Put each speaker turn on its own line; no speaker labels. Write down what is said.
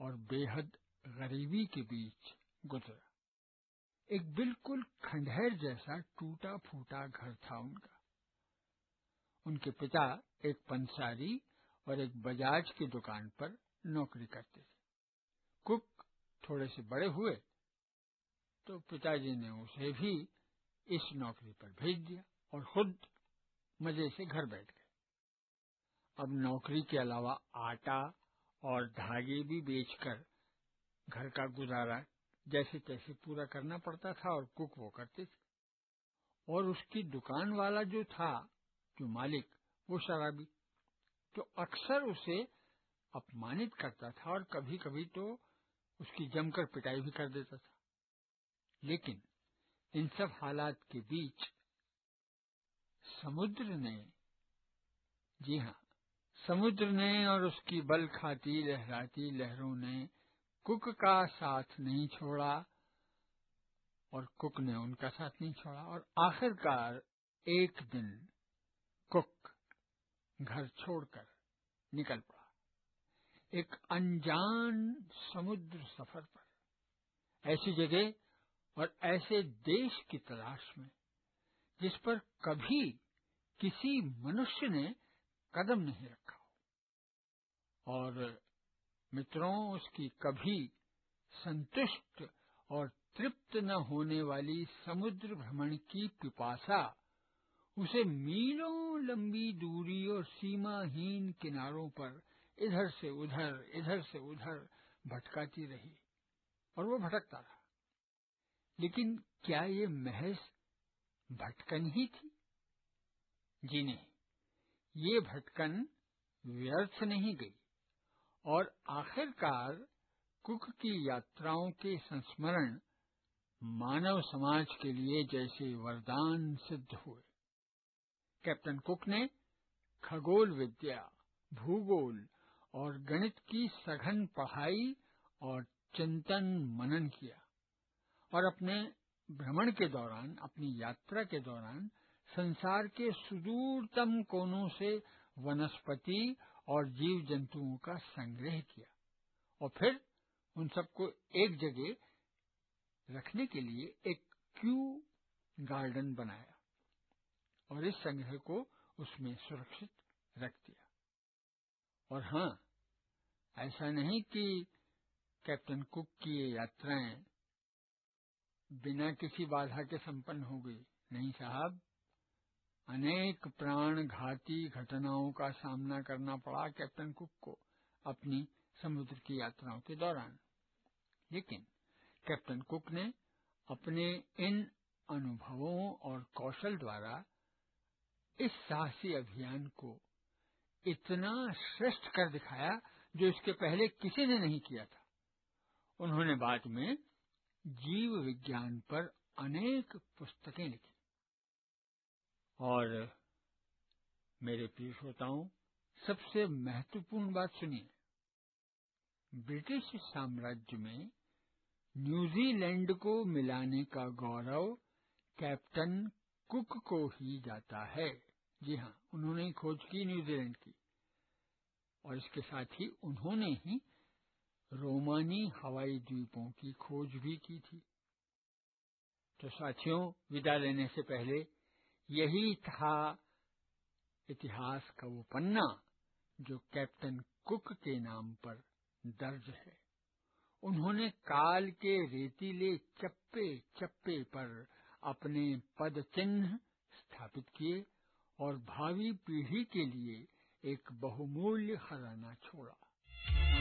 और बेहद गरीबी के बीच गुजरा। एक बिल्कुल खंडहर जैसा टूटा फूटा घर था उनका। उनके पिता एक पंसारी और एक बजाज की दुकान पर नौकरी करते थे। कुक थोड़े से बड़े हुए तो पिताजी ने उसे भी इस नौकरी पर भेज दिया और खुद मजे से घर बैठ गए। अब नौकरी के अलावा आटा और धागे भी बेचकर घर का गुजारा जैसे तैसे पूरा करना पड़ता था और कुक वो करते थे। और उसकी दुकान वाला जो था, जो मालिक, वो शराबी, तो अक्सर उसे अपमानित करता था और कभी कभी तो उसकी जमकर पिटाई भी कर देता था। लेकिन इन सब हालात के बीच समुद्र ने, जी हाँ, समुद्र ने और उसकी बल खाती लहराती लहरों ने कुक का साथ नहीं छोड़ा और कुक ने उनका साथ नहीं छोड़ा। और आखिरकार एक दिन कुक घर छोड़कर निकल पड़ा एक अनजान समुद्र सफर पर, ऐसी जगह और ऐसे देश की तलाश में जिस पर कभी किसी मनुष्य ने कदम नहीं रखा हो। और मित्रों, उसकी कभी संतुष्ट और तृप्त न होने वाली समुद्र भ्रमण की पिपासा उसे मीलों लंबी दूरी और सीमाहीन किनारों पर इधर से उधर भटकाती रही और वो भटकता रहा। लेकिन क्या ये महज भटकन ही थी? जी नहीं, ये भटकन व्यर्थ नहीं गई और आखिरकार कुक की यात्राओं के संस्मरण मानव समाज के लिए जैसे वरदान सिद्ध हुए। कैप्टन कुक ने खगोल विद्या, भूगोल और गणित की सघन पढ़ाई और चिंतन मनन किया और अपने भ्रमण के दौरान, अपनी यात्रा के दौरान संसार के सुदूरतम कोनों से वनस्पति और जीव जंतुओं का संग्रह किया और फिर उन सबको एक जगह रखने के लिए एक क्यू गार्डन बनाया और इस संग्रह को उसमें सुरक्षित रख दिया। और हाँ, ऐसा नहीं कि कैप्टन कुक की ये यात्राएं बिना किसी बाधा के संपन्न हो गई। नहीं साहब, अनेक प्राणघाती घटनाओं का सामना करना पड़ा कैप्टन कुक को अपनी समुद्र की यात्राओं के दौरान। लेकिन कैप्टन कुक ने अपने इन अनुभवों और कौशल द्वारा इस साहसी अभियान को इतना श्रेष्ठ कर दिखाया जो इसके पहले किसी ने नहीं किया था। उन्होंने बाद में जीव विज्ञान पर अनेक पुस्तकें लिखी। और मेरे प्रिय श्रोताओं, सबसे महत्वपूर्ण बात सुनिए, ब्रिटिश साम्राज्य में न्यूजीलैंड को मिलाने का गौरव कैप्टन कुक को ही जाता है। जी हाँ, उन्होंने ही खोज की न्यूजीलैंड की और इसके साथ ही उन्होंने ही रोमानी हवाई द्वीपों की खोज भी की थी। तो साथियों, विदा लेने से पहले यही था इतिहास का वो पन्ना जो कैप्टन कुक के नाम पर दर्ज है। उन्होंने काल के रेतीले चप्पे चप्पे पर अपने पद चिन्ह स्थापित किए और भावी पीढ़ी के लिए एक बहुमूल्य खजाना छोड़ा।